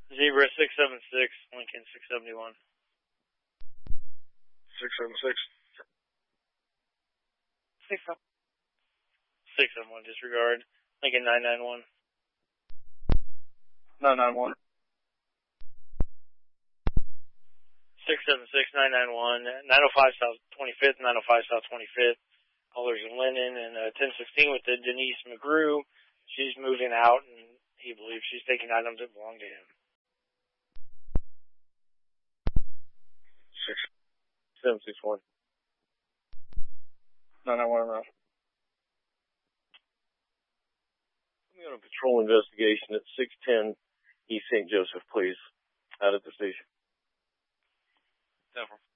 Zebra 676, Lincoln 671. 676. 671, disregard. Lincoln 991. 991. 676, 991, 905 South 25th, 905 South 25th. Callers in Lennon and 1016 with the Denise McGrew. She's moving out, and he believes she's taking items that belong to him. 761. 991 around. Put me on a patrol investigation at 610 East St. Joseph, please. Out at the station. Denver.